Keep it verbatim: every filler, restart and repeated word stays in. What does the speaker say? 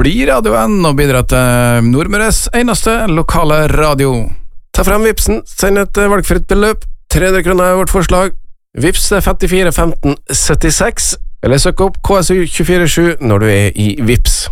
bli radioen og bidra til Nordmøres eneste lokale radio. Ta frem Vipsen, send et valgfritt beløp, tre hundre kroner er vårt forslag. Vips femtifire femten syttiseks, eller søk opp K S U to fire sju når du er i Vips.